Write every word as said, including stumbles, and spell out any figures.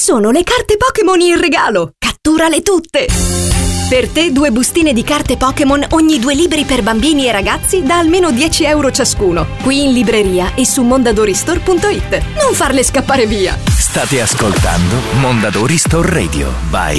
sono le carte Pokémon in regalo! Catturale tutte! Per te due bustine di carte Pokémon ogni due libri per bambini e ragazzi da almeno dieci euro ciascuno. Qui in libreria e su mondadori store punto it. Non farle scappare via! State ascoltando Mondadori Store Radio by